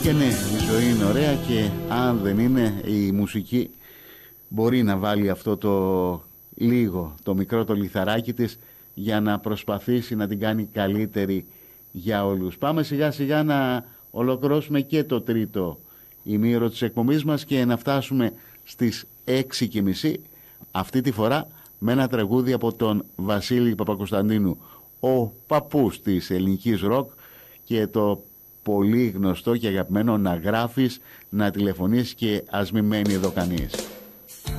Και ναι, η ζωή είναι ωραία και αν δεν είναι, η μουσική μπορεί να βάλει αυτό το λίγο, το μικρό το λιθαράκι της για να προσπαθήσει να την κάνει καλύτερη για όλους. Πάμε σιγά σιγά να ολοκληρώσουμε και το τρίτο ημίωρο της εκπομπής μας και να φτάσουμε στις 6:30, αυτή τη φορά με ένα τραγούδι από τον Βασίλη Παπακοσταντίνου, ο παππούς της ελληνικής ροκ, και το πολύ γνωστό και αγαπημένο «Να γράφεις, να τηλεφωνείς και ας μη μένει εδώ κανείς».